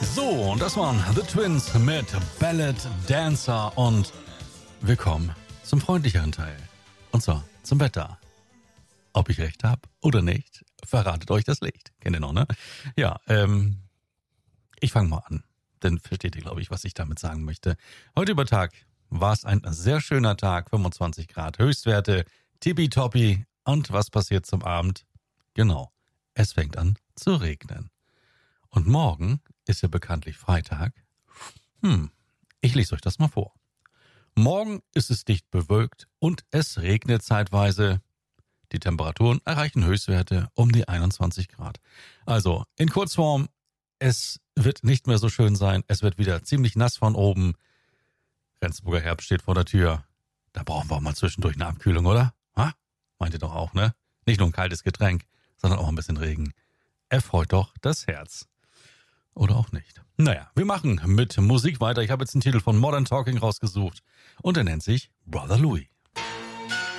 So, und das waren The Twins mit Ballad Dancer und willkommen zum freundlicheren Teil. Und zwar zum Wetter. Ob ich recht habe oder nicht, verratet euch das Licht. Kennt ihr noch, ne? Ja, ich fange mal an. Dann versteht ihr, glaube ich, was ich damit sagen möchte. Heute über Tag war es ein sehr schöner Tag, 25 Grad Höchstwerte, tippitoppi. Und was passiert zum Abend? Genau, es fängt an zu regnen. Und morgen ist ja bekanntlich Freitag. Ich lese euch das mal vor. Morgen ist es dicht bewölkt und es regnet zeitweise. Die Temperaturen erreichen Höchstwerte um die 21 Grad. Also in Kurzform, es wird nicht mehr so schön sein. Es wird wieder ziemlich nass von oben. Rendsburger Herbst steht vor der Tür. Da brauchen wir auch mal zwischendurch eine Abkühlung, oder? Ha? Meint ihr doch auch, ne? Nicht nur ein kaltes Getränk, sondern auch ein bisschen Regen. Erfreut doch das Herz. Oder auch nicht. Naja, wir machen mit Musik weiter. Ich habe jetzt einen Titel von Modern Talking rausgesucht und er nennt sich Brother Louie.